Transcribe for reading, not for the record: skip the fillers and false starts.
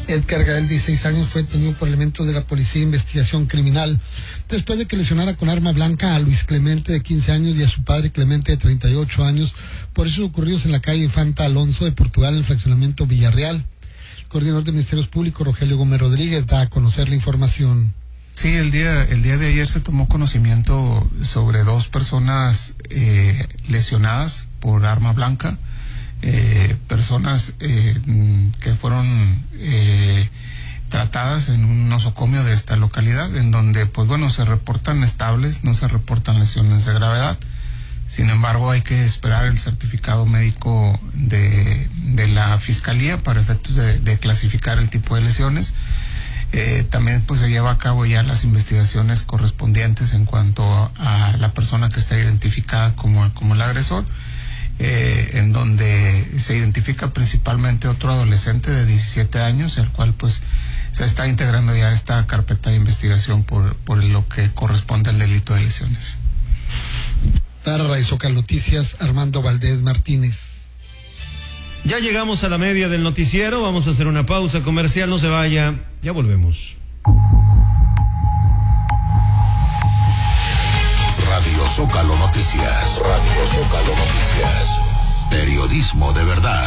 Edgar Gael, 16 años, fue detenido por elementos de la Policía de Investigación Criminal después de que lesionara con arma blanca a Luis Clemente, de 15 años, y a su padre Clemente, de 38 años, por hechos ocurridos en la calle Infanta Alonso de Portugal, en el fraccionamiento Villarreal. El coordinador de Ministerios Públicos, Rogelio Gómez Rodríguez, da a conocer la información. Sí, el día de ayer se tomó conocimiento sobre 2 personas lesionadas por arma blanca, personas que fueron tratadas en un nosocomio de esta localidad, en donde pues bueno, se reportan estables, no se reportan lesiones de gravedad. Sin embargo, hay que esperar el certificado médico de la Fiscalía para efectos de clasificar el tipo de lesiones. También pues se lleva a cabo ya las investigaciones correspondientes en cuanto a la persona que está identificada como el agresor, en donde se identifica principalmente otro adolescente de 17 años, el cual pues se está integrando ya esta carpeta de investigación por lo que corresponde al delito de lesiones. Para Radio Zócalo Noticias, Armando Valdés Martínez. Ya llegamos a la media del noticiero, vamos a hacer una pausa comercial, no se vaya, ya volvemos. Radio Zócalo Noticias, Radio Zócalo Noticias, periodismo de verdad.